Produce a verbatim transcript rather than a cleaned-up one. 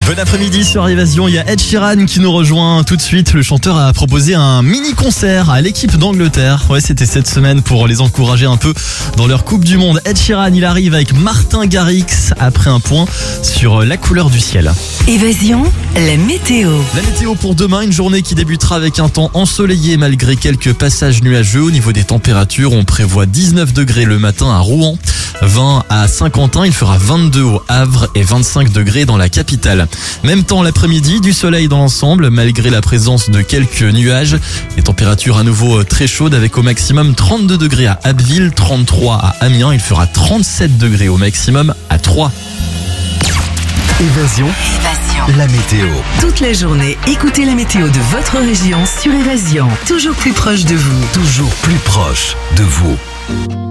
Bon après-midi sur Évasion, il y a Ed Sheeran qui nous rejoint tout de suite. Le chanteur a proposé un mini-concert à l'équipe d'Angleterre. Ouais, c'était cette semaine pour les encourager un peu dans leur Coupe du Monde. Ed Sheeran, il arrive avec Martin Garrix après un point sur la couleur du ciel. Évasion, la météo. La météo pour demain, une journée qui débutera avec un temps ensoleillé malgré quelques passages nuageux. Au niveau des températures, on prévoit dix-neuf degrés le matin à Rouen, vingt à Saint-Quentin, il fera vingt-deux au Havre et vingt-cinq degrés dans la capitale. Même temps l'après-midi, du soleil dans l'ensemble malgré la présence de quelques nuages. Les températures à nouveau très chaudes avec au maximum trente-deux degrés à Abbeville, trente-trois à Amiens, il fera trente-sept degrés au maximum à Troyes. Évasion, Évasion. la météo. Toute la journée, écoutez la météo de votre région sur Évasion. Toujours plus proche de vous. Toujours plus proche de vous.